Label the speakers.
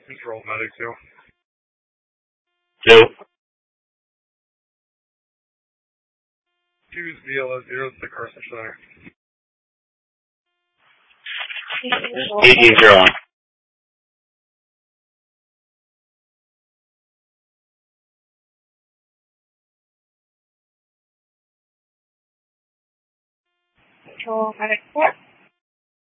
Speaker 1: Control medic 2.
Speaker 2: 2.
Speaker 1: 2's VLO 0 to the Carson Center.
Speaker 2: 1801.
Speaker 3: Control medic 4.